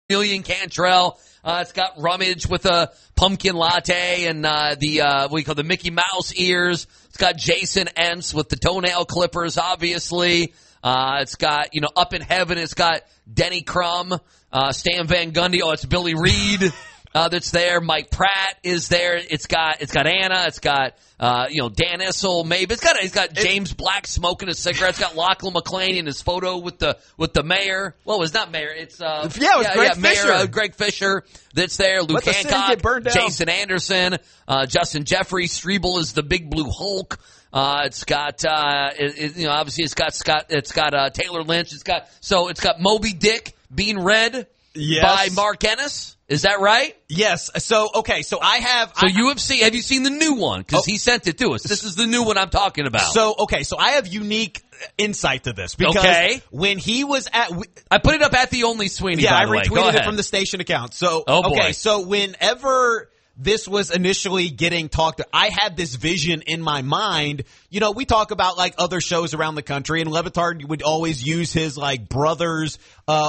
Million Cantrell. It's got Rummage with a pumpkin latte and what we call the Mickey Mouse ears. It's got Jason Entz with the toenail clippers, obviously. It's got, Up in Heaven. It's got Denny Crum, Stan Van Gundy. Oh, it's Billy Reed that's there. Mike Pratt is there. It's got Anna. It's got Dan Issel. Maybe it's got James Black smoking a cigarette. It's got Lachlan McClain in his photo with the mayor. Well, it's not mayor. It's Greg Fisher. Mayor Greg Fisher that's there. Luke Hancock, Jason Anderson, Justin Jeffrey. Strebel is the Big Blue Hulk. It's got obviously it's got Taylor Lynch. It's got Moby Dick being read by Mark Ennis. Is that right? Yes. So I have. So have you seen the new one? Because he sent it to us. This is the new one I'm talking about. So I have unique insight to this because when he was I put it up at the Only Sweeney. Yeah, by I the way. retweeted it from the station account. So boy. So whenever this was initially getting talked to, I had this vision in my mind. We talk about like other shows around the country, and Le Batard would always use his like brother's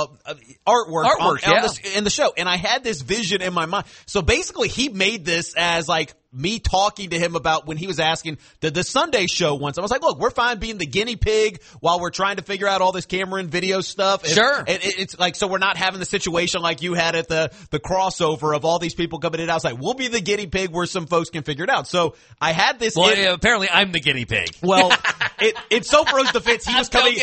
artwork in the show. And I had this vision in my mind. So basically he made this as like me talking to him about when he was asking the Sunday show once. I was like, look, we're fine being the guinea pig while we're trying to figure out all this camera and video stuff. Sure. It's like, so we're not having the situation like you had at the crossover of all these people coming in. I was like, we'll be the guinea pig where some folks can figure it out. So I had this. Well, apparently I'm the guinea pig. Well, in Sofro's defense, he was coming.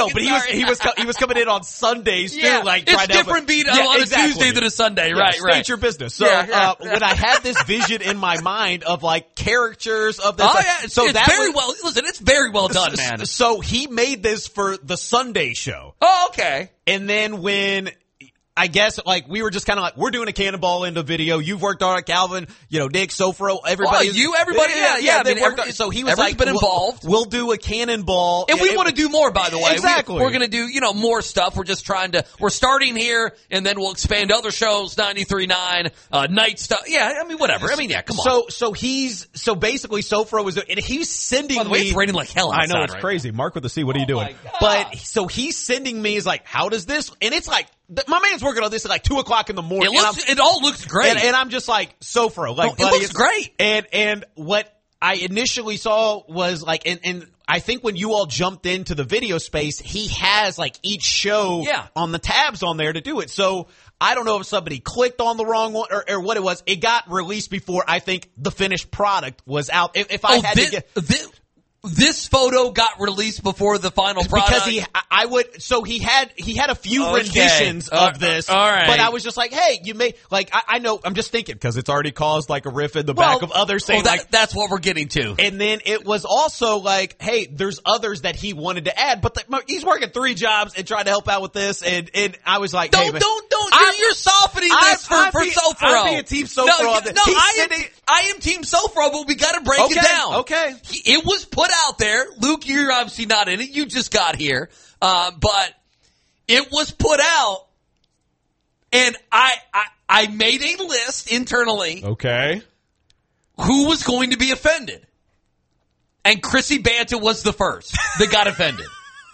He was coming in on Sundays too. Like it's different beat on a Tuesday than a Sunday, right? State your business. So when I had this vision in my mind of like characters of this, it's very well done, man. So he made this for the Sunday show. Oh, okay. And then when I guess like we were just kind of like, we're doing a Cannonball into video. You've worked on it, Calvin, Nick, Sofro, everybody. Everybody. So he was like, been involved. We'll do a Cannonball. And we want to do more, by the way. Exactly. We're going to do, more stuff. We're just we're starting here and then we'll expand to other shows, 93.9, night stuff. Yeah, I mean, whatever. I mean, yeah, come on. So basically Sofro was, and he's sending by the way, me. It's raining like hell outside. I know, it's crazy. Now. Mark with the C, what are you doing? But so he's sending me is like, how does this, and it's like, my man's working on this at like 2:00 in the morning. It all looks great. And I'm just like, Sofro, like, buddy, it looks great. And what I initially saw was like, and I think when you all jumped into the video space, he has like each show on the tabs on there to do it. So I don't know if somebody clicked on the wrong one or what it was. It got released before I think the finished product was out. If I had to get this photo got released before the final product because he had a few renditions of this, all right. But I was just like, hey, you may like I know I'm just thinking because it's already caused like a riff in the back of others saying that's what we're getting to. And then it was also like, hey, there's others that he wanted to add, but he's working 3 jobs and trying to help out with this, and I was like, you're softening this for Sofro. I'm being Team Sofro. I am Team Sofro, but we got to break it down. Okay, it was put out there. Luke, you're obviously not in it. You just got here. But it was put out, and I made a list internally. Okay. Who was going to be offended? And Chrissy Banta was the first that got offended.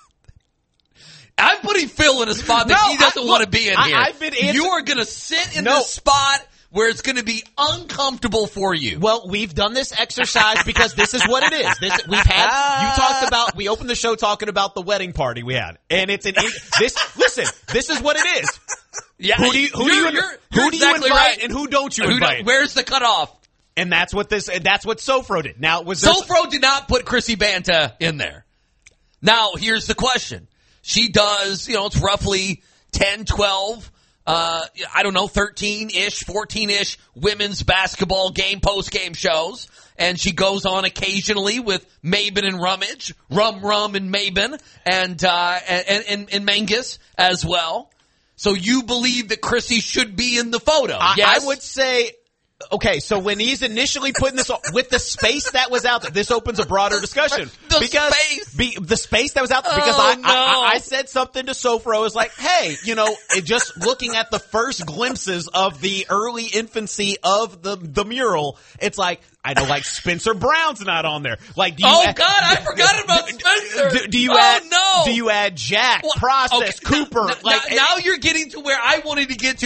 I'm putting Phil in a spot that he doesn't want to be in here. You are going to sit in this spot where it's going to be uncomfortable for you. Well, we've done this exercise because this is what it is. We opened the show talking about the wedding party we had. And it's this is what it is. Yeah, who do you invite and who don't you invite? Where's the cutoff? And that's what Sofro did. Now, Sofro did not put Chrissy Banta in there. Now, here's the question. She does, it's roughly 10, 12, 13-ish, 14-ish women's basketball post-game shows. And she goes on occasionally with Mabin and Rummage, Rum and Mabin, and Mangus as well. So you believe that Chrissy should be in the photo? Yes? I would say... Okay, so when he's initially putting this with the space that was out there, this opens a broader discussion. The space that was out there, because I said something to Sofro. I was like, hey, just looking at the first glimpses of the early infancy of the mural, it's like, I know, like Spencer Brown's not on there. Like, I forgot about Spencer. Do you add Jack, Process, Cooper? Now you're getting to where I wanted to get to.